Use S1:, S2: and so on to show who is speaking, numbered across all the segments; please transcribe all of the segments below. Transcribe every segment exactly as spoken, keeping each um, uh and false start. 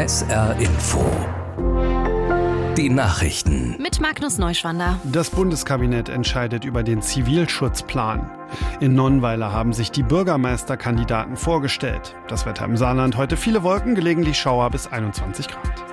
S1: S R Info. Die Nachrichten.
S2: Mit Magnus Neuschwander.
S3: Das Bundeskabinett entscheidet über den Zivilschutzplan. In Nonnweiler haben sich die Bürgermeisterkandidaten vorgestellt. Das Wetter im Saarland heute viele Wolken, gelegentlich Schauer bis einundzwanzig Grad.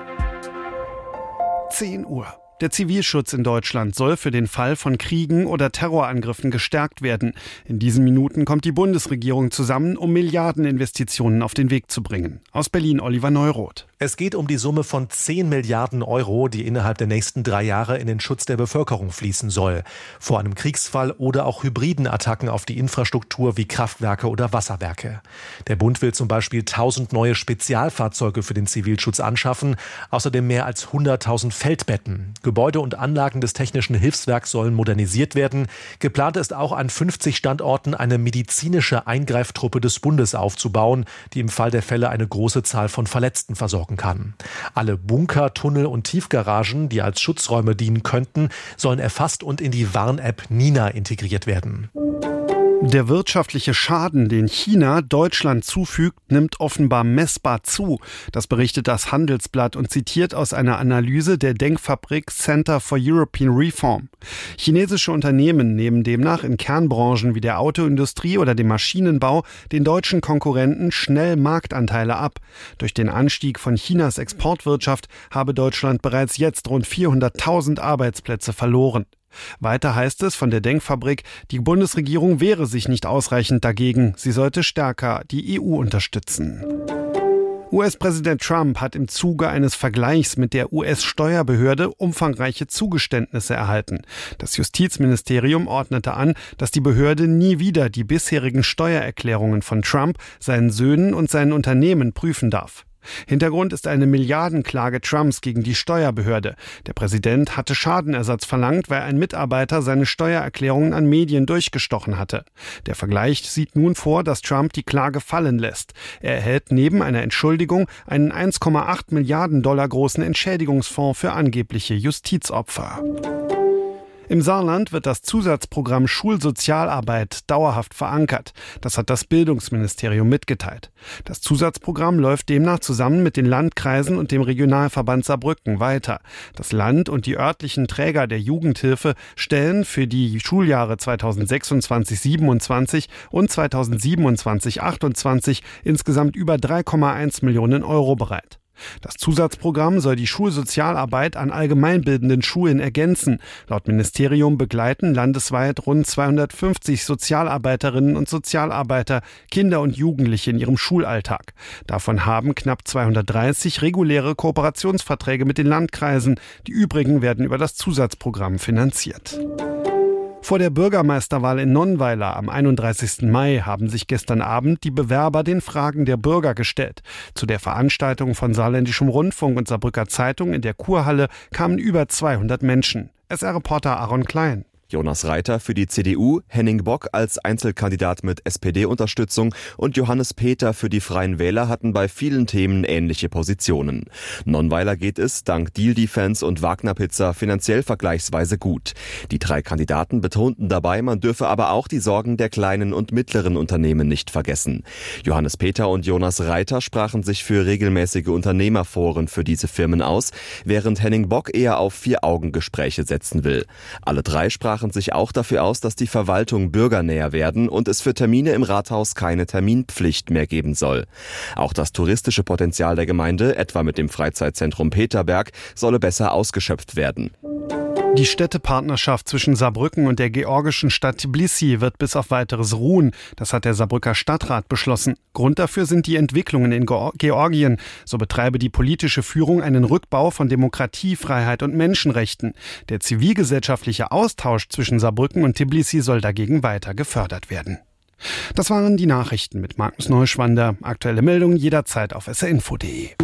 S3: zehn Uhr. Der Zivilschutz in Deutschland soll für den Fall von Kriegen oder Terrorangriffen gestärkt werden. In diesen Minuten kommt die Bundesregierung zusammen, um Milliardeninvestitionen auf den Weg zu bringen. Aus Berlin Oliver Neuroth.
S4: Es geht um die Summe von zehn Milliarden Euro, die innerhalb der nächsten drei Jahre in den Schutz der Bevölkerung fließen soll. Vor einem Kriegsfall oder auch hybriden Attacken auf die Infrastruktur wie Kraftwerke oder Wasserwerke. Der Bund will zum Beispiel tausend neue Spezialfahrzeuge für den Zivilschutz anschaffen, außerdem mehr als hunderttausend Feldbetten. Gebäude und Anlagen des Technischen Hilfswerks sollen modernisiert werden. Geplant ist auch, an fünfzig Standorten eine medizinische Eingreiftruppe des Bundes aufzubauen, die im Fall der Fälle eine große Zahl von Verletzten versorgen kann. Alle Bunker, Tunnel und Tiefgaragen, die als Schutzräume dienen könnten, sollen erfasst und in die Warn-App Nina integriert werden.
S3: Der wirtschaftliche Schaden, den China Deutschland zufügt, nimmt offenbar messbar zu. Das berichtet das Handelsblatt und zitiert aus einer Analyse der Denkfabrik Center for European Reform. Chinesische Unternehmen nehmen demnach in Kernbranchen wie der Autoindustrie oder dem Maschinenbau den deutschen Konkurrenten schnell Marktanteile ab. Durch den Anstieg von Chinas Exportwirtschaft habe Deutschland bereits jetzt rund vierhunderttausend Arbeitsplätze verloren. Weiter heißt es von der Denkfabrik, die Bundesregierung wehre sich nicht ausreichend dagegen. Sie sollte stärker die E U unterstützen. U S-Präsident Trump hat im Zuge eines Vergleichs mit der U S-Steuerbehörde umfangreiche Zugeständnisse erhalten. Das Justizministerium ordnete an, dass die Behörde nie wieder die bisherigen Steuererklärungen von Trump, seinen Söhnen und seinen Unternehmen prüfen darf. Hintergrund ist eine Milliardenklage Trumps gegen die Steuerbehörde. Der Präsident hatte Schadenersatz verlangt, weil ein Mitarbeiter seine Steuererklärungen an Medien durchgestochen hatte. Der Vergleich sieht nun vor, dass Trump die Klage fallen lässt. Er erhält neben einer Entschuldigung einen eins Komma acht Milliarden Dollar großen Entschädigungsfonds für angebliche Justizopfer. Im Saarland wird das Zusatzprogramm Schulsozialarbeit dauerhaft verankert. Das hat das Bildungsministerium mitgeteilt. Das Zusatzprogramm läuft demnach zusammen mit den Landkreisen und dem Regionalverband Saarbrücken weiter. Das Land und die örtlichen Träger der Jugendhilfe stellen für die Schuljahre zweitausendsechsundzwanzig siebenundzwanzig und zweitausendsiebenundzwanzig achtundzwanzig insgesamt über drei Komma eins Millionen Euro bereit. Das Zusatzprogramm soll die Schulsozialarbeit an allgemeinbildenden Schulen ergänzen. Laut Ministerium begleiten landesweit rund zweihundertfünfzig Sozialarbeiterinnen und Sozialarbeiter Kinder und Jugendliche in ihrem Schulalltag. Davon haben knapp zweihundertdreißig reguläre Kooperationsverträge mit den Landkreisen. Die übrigen werden über das Zusatzprogramm finanziert. Vor der Bürgermeisterwahl in Nonnweiler am einunddreißigsten Mai haben sich gestern Abend die Bewerber den Fragen der Bürger gestellt. Zu der Veranstaltung von Saarländischem Rundfunk und Saarbrücker Zeitung in der Kurhalle kamen über zweihundert Menschen. S R-Reporter Aaron Klein.
S5: Jonas Reiter für die C D U, Henning Bock als Einzelkandidat mit S P D-Unterstützung und Johannes Peter für die Freien Wähler hatten bei vielen Themen ähnliche Positionen. Nonnweiler geht es, dank Deal Defense und Wagner Pizza, finanziell vergleichsweise gut. Die drei Kandidaten betonten dabei, man dürfe aber auch die Sorgen der kleinen und mittleren Unternehmen nicht vergessen. Johannes Peter und Jonas Reiter sprachen sich für regelmäßige Unternehmerforen für diese Firmen aus, während Henning Bock eher auf Vier-Augen-Gespräche setzen will. Alle drei sprachen sich auch dafür aus, dass die Verwaltung bürgernäher werden und es für Termine im Rathaus keine Terminpflicht mehr geben soll. Auch das touristische Potenzial der Gemeinde, etwa mit dem Freizeitzentrum Peterberg, solle besser ausgeschöpft werden.
S3: Die Städtepartnerschaft zwischen Saarbrücken und der georgischen Stadt Tbilisi wird bis auf weiteres ruhen. Das hat der Saarbrücker Stadtrat beschlossen. Grund dafür sind die Entwicklungen in Georgien. So betreibe die politische Führung einen Rückbau von Demokratie, Freiheit und Menschenrechten. Der zivilgesellschaftliche Austausch zwischen Saarbrücken und Tbilisi soll dagegen weiter gefördert werden. Das waren die Nachrichten mit Magnus Neuschwander. Aktuelle Meldungen jederzeit auf s r info punkt d e.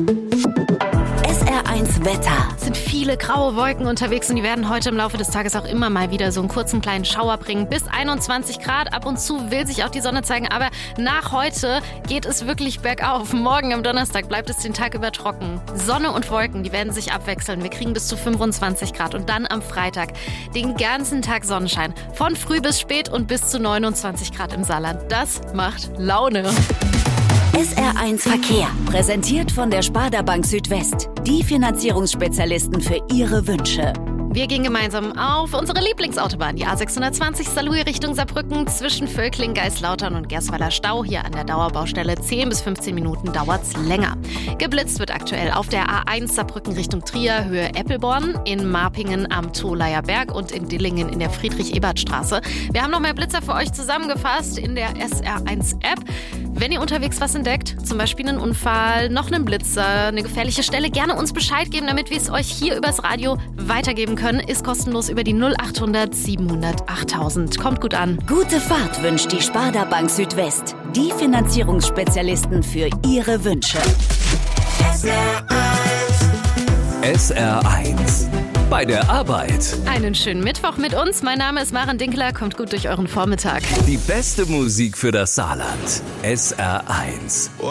S2: S R eins Wetter. Es sind viele graue Wolken unterwegs und die werden heute im Laufe des Tages auch immer mal wieder so einen kurzen kleinen Schauer bringen. Bis einundzwanzig Grad. Ab und zu will sich auch die Sonne zeigen, aber nach heute geht es wirklich bergauf. Morgen am Donnerstag bleibt es den Tag über trocken. Sonne und Wolken, die werden sich abwechseln. Wir kriegen bis zu fünfundzwanzig Grad und dann am Freitag den ganzen Tag Sonnenschein. Von früh bis spät und bis zu neunundzwanzig Grad im Saarland. Das macht Laune.
S6: S R eins Verkehr, präsentiert von der Sparda Bank Südwest. Die Finanzierungsspezialisten für Ihre Wünsche.
S2: Wir gehen gemeinsam auf unsere Lieblingsautobahn, die A sechshundertzwanzig Saarlouis Richtung Saarbrücken, zwischen Völkling, Geislautern und Gersweiler Stau. Hier an der Dauerbaustelle zehn bis fünfzehn Minuten dauert's länger. Geblitzt wird aktuell auf der A eins Saarbrücken Richtung Trier, Höhe Eppelborn, in Marpingen am Tholaier Berg und in Dillingen in der Friedrich-Ebert-Straße. Wir haben noch mehr Blitzer für euch zusammengefasst in der S R eins App. Wenn ihr unterwegs was entdeckt, zum Beispiel einen Unfall, noch einen Blitzer, eine gefährliche Stelle, gerne uns Bescheid geben, damit wir es euch hier übers Radio weitergeben können. Ist kostenlos über die null acht hundert siebenhundert achttausend. Kommt gut an.
S6: Gute Fahrt wünscht die Sparda Bank Südwest. Die Finanzierungsspezialisten für Ihre Wünsche.
S1: S R eins. S R eins. Bei der Arbeit.
S2: Einen schönen Mittwoch mit uns. Mein Name ist Maren Dinkler. Kommt gut durch euren Vormittag.
S1: Die beste Musik für das Saarland. S R eins.